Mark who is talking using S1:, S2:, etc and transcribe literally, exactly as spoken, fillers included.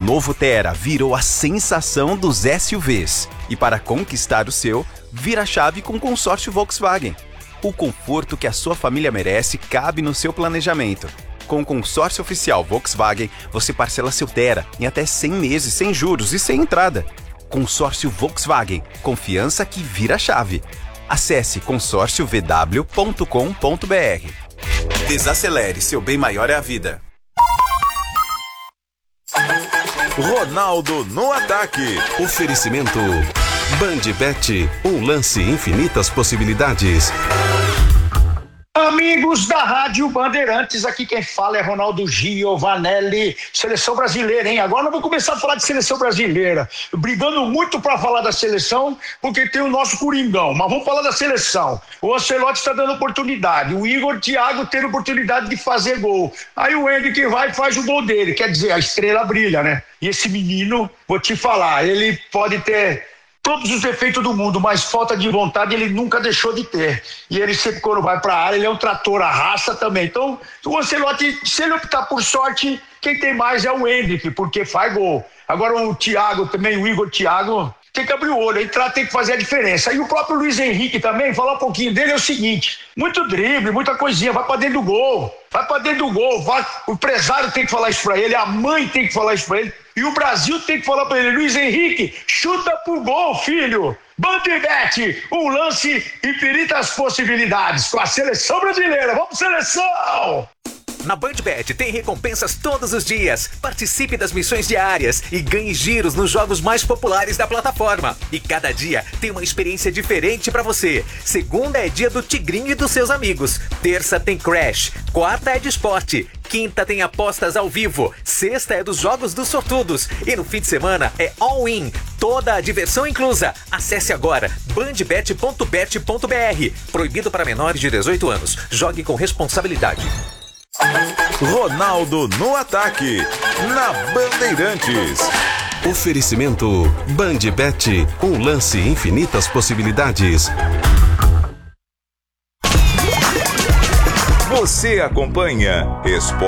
S1: novo Tera virou a sensação dos S U Vs. E para conquistar o seu, vira a chave com o consórcio Volkswagen. O conforto que a sua família merece cabe no seu planejamento. Com o consórcio oficial Volkswagen, você parcela seu Tera em até cem meses sem juros e sem entrada. Consórcio Volkswagen. Confiança que vira a chave. Acesse consórcio v w ponto com ponto b r. Desacelere, seu bem maior é a vida.
S2: Ronaldo no ataque.
S3: Oferecimento Bandbet, um lance infinitas possibilidades.
S4: Amigos da Rádio Bandeirantes, aqui quem fala é Ronaldo Giovanelli, seleção brasileira, hein? Agora nós vamos começar a falar de seleção brasileira, brigando muito para falar da seleção, porque tem o nosso Coringão, mas vamos falar da seleção. O Ancelotti está dando oportunidade, o Igor Thiago tendo oportunidade de fazer gol, aí o Henrique vai e faz o gol dele, quer dizer, a estrela brilha, né? E esse menino, vou te falar, ele pode ter todos os defeitos do mundo, mas falta de vontade ele nunca deixou de ter. E ele sempre, quando vai para a área, ele é um trator, a raça também. Então, o Ancelotti, se ele optar por sorte, quem tem mais é o Henrique, porque faz gol. Agora o Thiago também, o Igor Thiago, tem que abrir o olho, entrar tem que fazer a diferença. E o próprio Luiz Henrique também, falar um pouquinho dele é o seguinte, muito drible, muita coisinha, vai para dentro do gol, vai para dentro do gol, vai, o empresário tem que falar isso para ele, a mãe tem que falar isso para ele, e o Brasil tem que falar para ele, Luiz Henrique, chuta pro gol, filho. Bandbet, um lance infinitas possibilidades com a seleção brasileira. Vamos, seleção!
S5: Na Bandbet tem recompensas todos os dias. Participe das missões diárias e ganhe giros nos jogos mais populares da plataforma. E cada dia tem uma experiência diferente pra você. Segunda é dia do Tigrinho e dos seus amigos. Terça tem Crash. Quarta é de esporte. Quinta tem apostas ao vivo. Sexta é dos jogos dos sortudos. E no fim de semana é all-in. Toda a diversão inclusa. Acesse agora bandbet ponto bet ponto b r. Proibido para menores de dezoito anos. Jogue com responsabilidade.
S2: Ronaldo no ataque, na Bandeirantes.
S3: Oferecimento Bandbet, um lance infinitas possibilidades.
S2: Você acompanha Esporte.